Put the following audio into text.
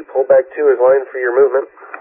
pull back 2 is line for your movement.